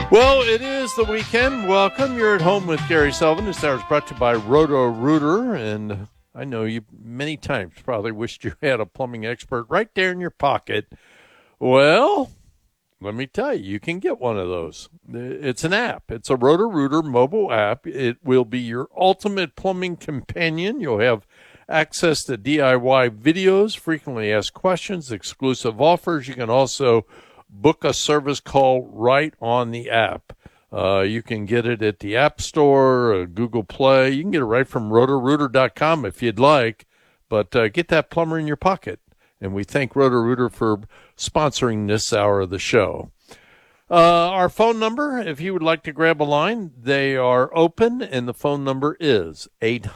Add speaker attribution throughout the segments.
Speaker 1: Well, it is the weekend. Welcome. You're at home with Gary Sullivan. This hour is brought to you by Roto-Rooter. And I know you many times probably wished you had a plumbing expert right there in your pocket. Well, let me tell you, you can get one of those. It's an app. It's a Roto-Rooter mobile app. It will be your ultimate plumbing companion. You'll have access to DIY videos, frequently asked questions, exclusive offers. You can also book a service call right on the app. You can get it at the App Store, Google Play. You can get it right from rotorooter.com if you'd like, but get that plumber in your pocket. And we thank Roto-Rooter for sponsoring this hour of the show. Our phone number, if you would like to grab a line, they are open, and the phone number is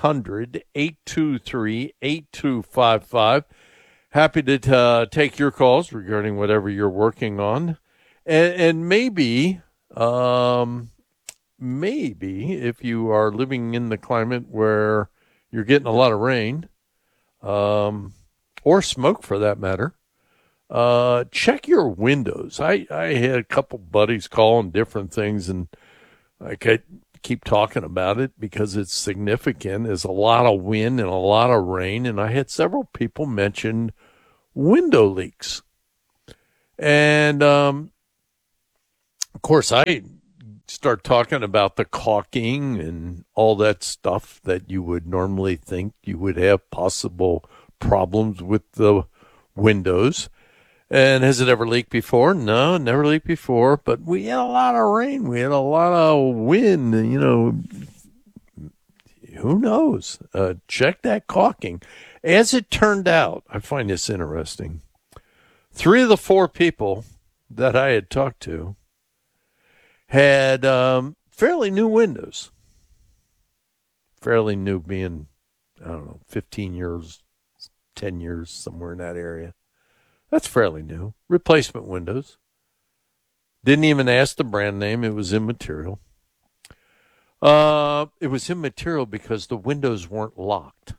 Speaker 1: 800-823-8255. Happy to take your calls regarding whatever you're working on. And maybe if you are living in the climate where you're getting a lot of rain, or smoke for that matter, check your windows. I had a couple buddies calling different things, and I keep talking about it because it's significant. There's a lot of wind and a lot of rain, and I had several people mention window leaks. And, of course, I start talking about the caulking and all that stuff that you would normally think you would have possible problems with the windows. And has it ever leaked before? No, never leaked before. But we had a lot of rain. We had a lot of wind. And, who knows? Check that caulking. As it turned out, I find this interesting. 3 of the 4 people that I had talked to had fairly new windows. Fairly new being, 15 years, 10 years, somewhere in that area. That's fairly new. Replacement windows. Didn't even ask the brand name. It was immaterial. It was immaterial because the windows weren't locked.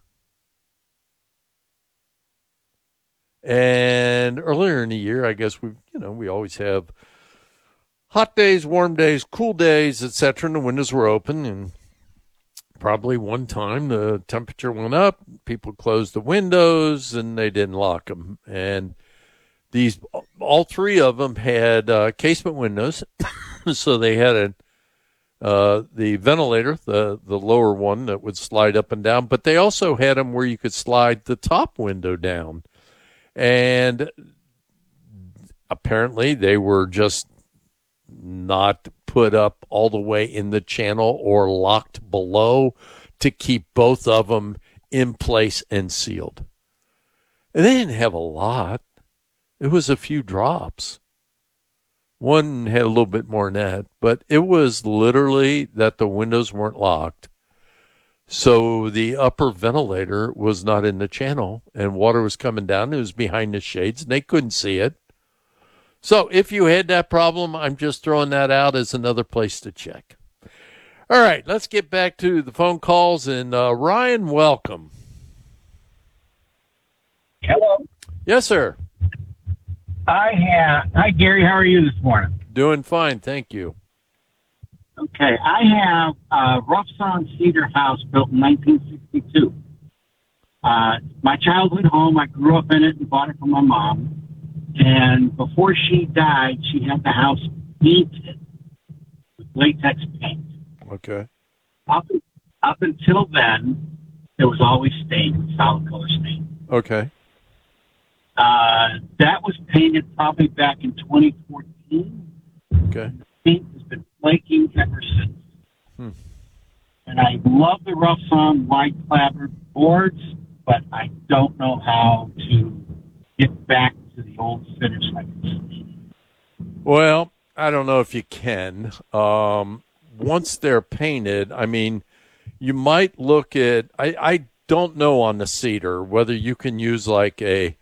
Speaker 1: And earlier in the year, I guess we always have hot days, warm days, cool days, etc. And the windows were open, and probably one time the temperature went up, people closed the windows, and they didn't lock them. And all 3 of them had casement windows, so they had the ventilator, the lower one that would slide up and down, but they also had them where you could slide the top window down. And apparently they were just not put up all the way in the channel or locked below to keep both of them in place and sealed. And they didn't have a lot. It was a few drops. One had a little bit more than that, but it was literally that the windows weren't locked. So the upper ventilator was not in the channel, and water was coming down. It was behind the shades, and they couldn't see it. So if you had that problem, I'm just throwing that out as another place to check. All right, let's get back to the phone calls. And Ryan, welcome.
Speaker 2: Hello.
Speaker 1: Yes, sir.
Speaker 2: Hi, Gary. How are you this morning?
Speaker 1: Doing fine, thank you.
Speaker 2: Okay, I have a rough sawn cedar house built in 1962. My childhood home, I grew up in it and bought it from my mom. And before she died, she had the house painted with latex paint.
Speaker 1: Okay.
Speaker 2: Up until then, it was always stained with solid color stain.
Speaker 1: Okay.
Speaker 2: That was painted probably back in 2014.
Speaker 1: Okay.
Speaker 2: The paint has been flaking ever since. And I love the rough sawn wide clapboard boards, but I don't know how to get back to the old finish like this.
Speaker 1: Well, I don't know if you can. Once they're painted, I mean, you might look at, I don't know on the cedar whether you can use like a,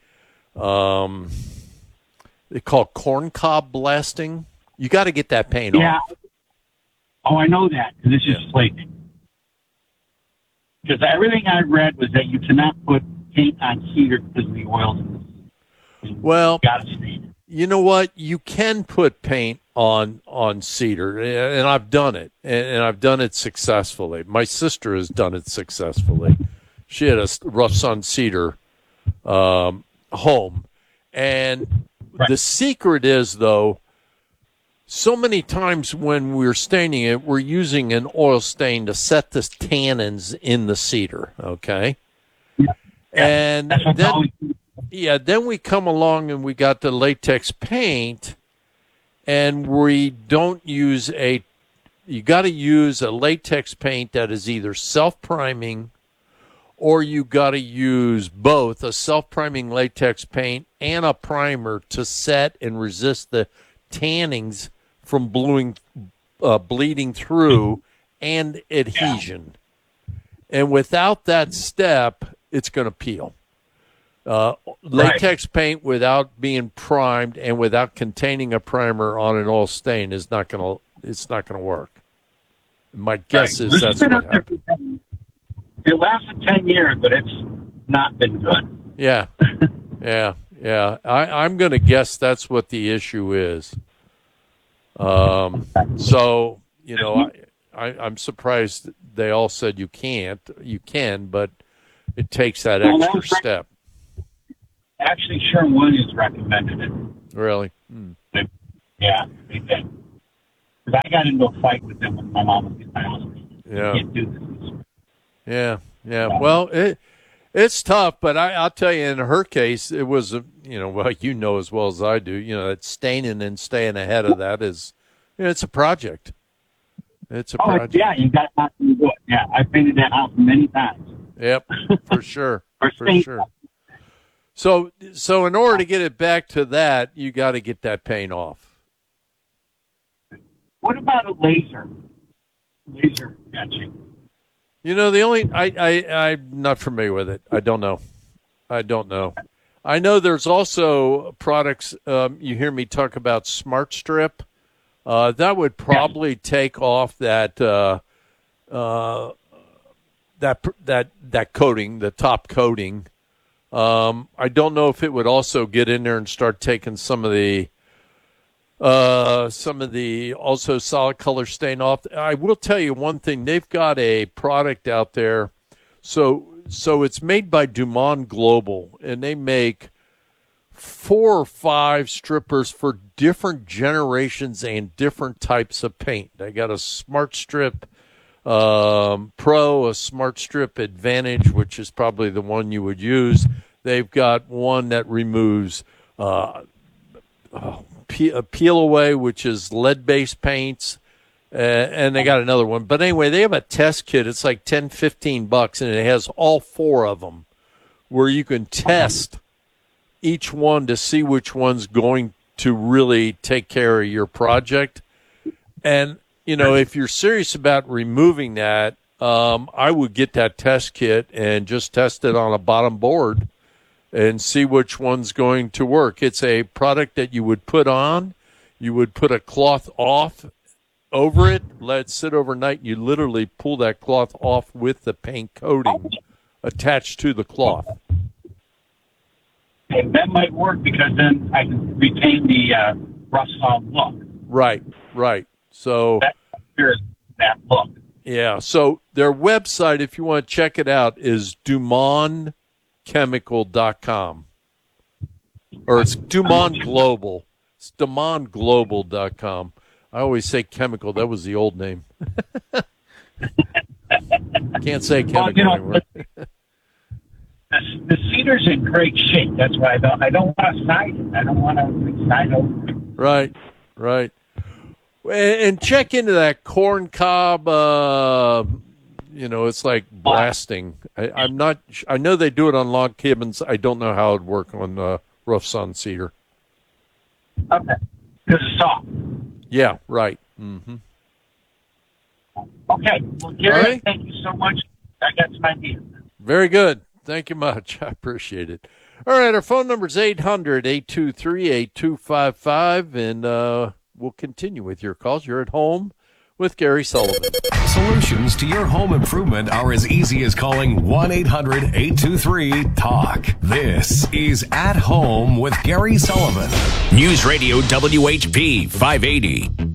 Speaker 1: they call corn cob blasting. You got to get that paint off.
Speaker 2: Oh, I know that. This is flaking. Because everything I read was that you cannot put paint on cedar because of the oils.
Speaker 1: Well,
Speaker 2: got to stain it.
Speaker 1: You know what? You can put paint on cedar, and I've done it, and I've done it successfully. My sister has done it successfully. She had a Roughs on Cedar home, and the secret is, though, so many times when we're staining it, we're using an oil stain to set the tannins in the cedar, okay?
Speaker 2: Yeah.
Speaker 1: And then we come along and we got the latex paint, and we don't use you got to use a latex paint that is either self-priming, or you got to use both a self-priming latex paint and a primer to set and resist the tannings from bleeding through and adhesion. And without that step, it's going to peel. Latex paint without being primed and without containing a primer on an oil stain is not going to work. My guess is that's what happened.
Speaker 2: It lasted 10 years, but it's not been good.
Speaker 1: Yeah. I'm going to guess that's what the issue is. So, I'm surprised they all said you can't. You can, but it takes that extra step.
Speaker 2: Actually, Sherwin-Williams recommended it.
Speaker 1: Really?
Speaker 2: Yeah, they did. Because I got into a fight with them when my mom was in my hospital.
Speaker 1: Yeah.
Speaker 2: You can't do this.
Speaker 1: Yeah. Well, it's tough, but I'll tell you, in her case, it was, as well as I do, that staining and staying ahead of that is, it's a project. It's a project.
Speaker 2: Yeah, you got to do it. Yeah, I painted that house many times.
Speaker 1: Yep, for sure. For sure. So in order to get it back to that, you got to get that paint off.
Speaker 2: What about a laser? Laser etching.
Speaker 1: I'm not familiar with it. I don't know. I know there's also products, you hear me talk about Smart Strip. That would probably take off that coating, the top coating. I don't know if it would also get in there and start taking some of the also solid color stain off. I will tell you one thing. They've got a product out there. So it's made by Dumont Global, and they make 4 or 5 strippers for different generations and different types of paint. They got a Smart Strip Pro, a Smart Strip Advantage, which is probably the one you would use. They've got one that removes peel away, which is lead-based paints, and they got another one. But anyway, they have a test kit. It's like $10-15, and it has all 4 of them, where you can test each one to see which one's going to really take care of your project. And if you're serious about removing that, I would get that test kit and just test it on a bottom board and see which one's going to work. It's a product that you would put on. You would put a cloth off over it, let it sit overnight. You literally pull that cloth off with the paint coating attached to the cloth.
Speaker 2: And that might work because then I can retain the rust-on look.
Speaker 1: Right. So
Speaker 2: that look.
Speaker 1: Yeah. So their website, if you want to check it out, is DumontChemical.com. Or it's Dumont Global. It's DumontGlobal.com. I always say chemical. That was the old name. Can't say chemical anymore.
Speaker 2: The cedar's in great shape. That's why I don't want to side it. I don't want to side over.
Speaker 1: Right. And check into that corn cob. It's like blasting. I'm not. I know they do it on log cabins. I don't know how it'd work on Roughs on Cedar.
Speaker 2: Okay, because it's soft.
Speaker 1: Yeah. Right. Mm-hmm.
Speaker 2: Okay. Well, Gary, Thank you so much. I got some ideas.
Speaker 1: Very good. Thank you much. I appreciate it. All right, our phone number is 800-823-8255, and we'll continue with your calls. You're at home with Gary Sullivan.
Speaker 3: Solutions to your home improvement are as easy as calling 1-800-823-TALK. This is At Home with Gary Sullivan.
Speaker 4: News Radio WHP 580.